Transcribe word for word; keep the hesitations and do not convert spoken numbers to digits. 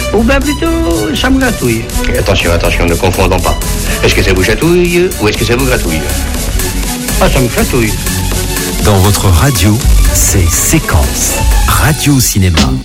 Ou bien plutôt, ça me gratouille. Attention, attention, ne confondons pas. Est-ce que ça vous chatouille ou est-ce que ça vous gratouille? Ah, ça me gratouille. Dans votre radio, c'est Séquence Radio Cinéma.